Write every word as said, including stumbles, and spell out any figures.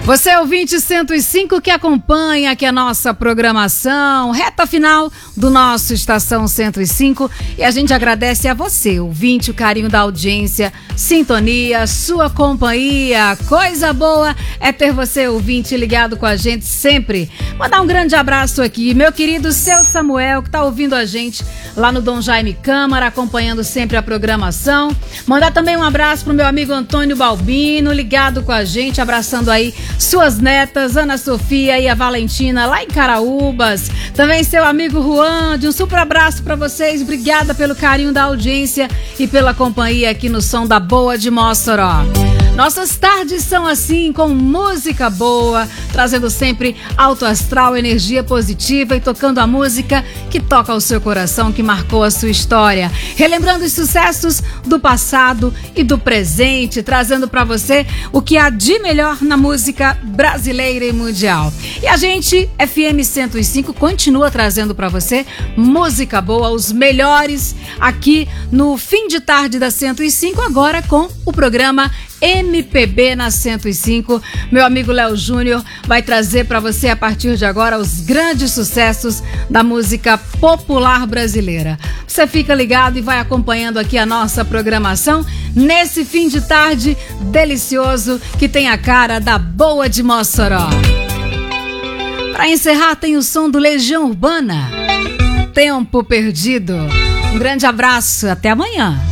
Você é ouvinte cento e cinco que acompanha aqui a nossa programação, reta final do nosso Estação cento e cinco, e a gente agradece a você, ouvinte, o carinho da audiência, sintonia, sua companhia. Coisa boa é ter você, ouvinte, ligado com a gente sempre. Mandar um grande abraço aqui, meu querido seu Samuel, que tá ouvindo a gente lá no Dom Jaime Câmara, acompanhando sempre a programação. Mandar também um abraço pro meu amigo Antônio Balbino, ligado com a gente, abraçando aí suas netas, Ana Sofia e a Valentina, lá em Caraúbas. Também seu amigo Juan, de um super abraço para vocês. Obrigada pelo carinho da audiência e pela companhia aqui no Som da Boa de Mossoró. Nossas tardes são assim, com música boa, trazendo sempre alto astral, energia positiva e tocando a música que toca o seu coração, que marcou a sua história. Relembrando os sucessos do passado e do presente, trazendo para você o que há de melhor na música brasileira e mundial. E a gente, F M cento e cinco, continua trazendo para você música boa, os melhores aqui no fim de tarde da cento e cinco, agora com o programa M P B na cento e cinco. Meu amigo Léo Júnior vai trazer para você a partir de agora os grandes sucessos da música popular brasileira. Você fica ligado e vai acompanhando aqui a nossa programação nesse fim de tarde delicioso que tem a cara da Boa de Mossoró. Para encerrar, tem o som do Legião Urbana, Tempo Perdido. Um grande abraço, até amanhã.